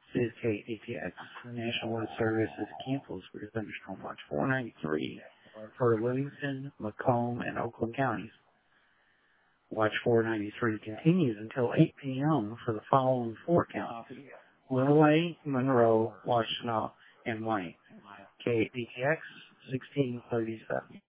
This is KATX. The National Weather Service is canceled for thunderstorm watch 493 for Livingston, Macomb, and Oakland counties. Watch 493 continues until 8 p.m. for the following 4 counties: Lillooet, Monroe, Washtenaw, and Wayne. KATX 1637.